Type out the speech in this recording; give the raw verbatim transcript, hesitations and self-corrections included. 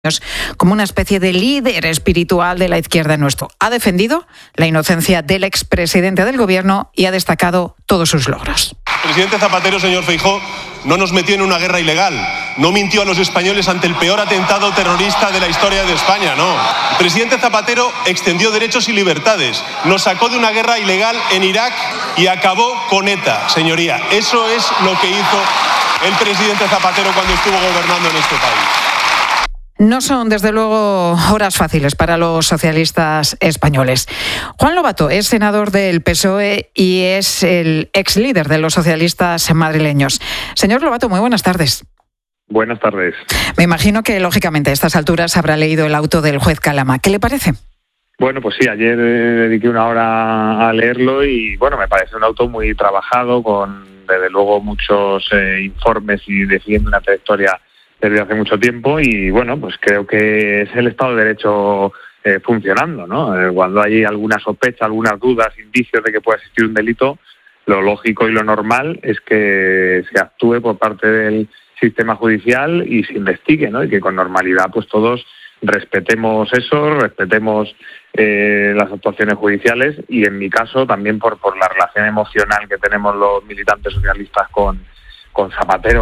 como una especie de líder espiritual de la izquierda nuestro. Ha defendido la inocencia del expresidente del gobierno y ha destacado todos sus logros. El presidente Zapatero, señor Feijóo, no nos metió en una guerra ilegal, no mintió a los españoles ante el peor atentado terrorista de la historia de España, no. El presidente Zapatero extendió derechos y libertades, nos sacó de una guerra ilegal en Irak y acabó con ETA, señoría. Eso es lo que hizo el presidente Zapatero cuando estuvo gobernando en este país. No son, desde luego, horas fáciles para los socialistas españoles. Juan Lobato es senador del P S O E y es el ex líder de los socialistas madrileños. Señor Lobato, muy buenas tardes. Buenas tardes. Me imagino que, lógicamente, a estas alturas habrá leído el auto del juez Calama. ¿Qué le parece? Bueno, pues sí, ayer dediqué una hora a leerlo y, bueno, me parece un auto muy trabajado, con, desde luego, muchos eh, informes y defiende una trayectoria desde hace mucho tiempo y, bueno, pues creo que es el Estado de Derecho eh, funcionando, ¿no? Eh, cuando hay alguna sospecha, algunas dudas, indicios de que pueda existir un delito, lo lógico y lo normal es que se actúe por parte del sistema judicial y se investigue, ¿no? Y que con normalidad pues todos respetemos eso, respetemos eh, las actuaciones judiciales y, en mi caso, también por, por la relación emocional que tenemos los militantes socialistas con, con Zapatero,